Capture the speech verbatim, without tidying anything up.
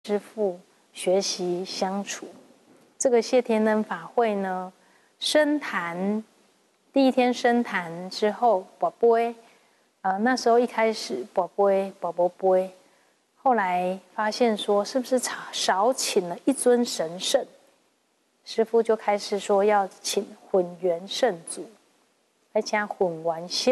师父学习相处。这个谢天灯法会呢，升坛第一天升坛之后，宝贝，呃，那时候一开始宝贝宝宝贝，后来发现说是不是少请了一尊神圣，师父就开始说要请混元圣祖，而且混元圣。